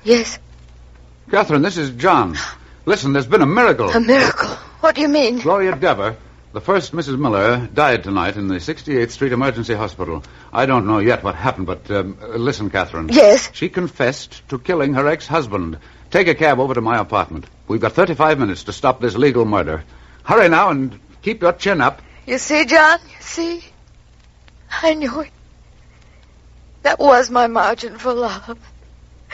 Yes. Catherine, this is John. Listen, there's been a miracle. A miracle? What do you mean? Gloria Dever, the first Mrs. Miller, died tonight in the 68th Street Emergency Hospital. I don't know yet what happened, but listen, Catherine. Yes? She confessed to killing her ex-husband. Take a cab over to my apartment. We've got 35 minutes to stop this legal murder. Hurry now and keep your chin up. You see, John? You see? I knew it. That was my margin for love.